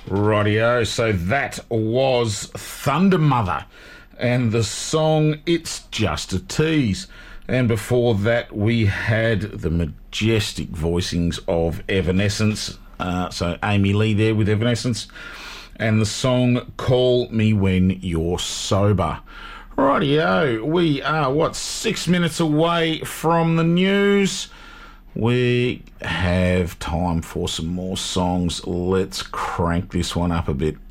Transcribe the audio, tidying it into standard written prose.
Rightio, so that was Thunder Mother and the song It's Just a Tease. And before that we had the majestic voicings of Evanescence, so Amy Lee there with Evanescence, and the song Call Me When You're Sober. Rightio, we are, 6 minutes away from the news. We have time for some more songs. Let's crank this one up a bit.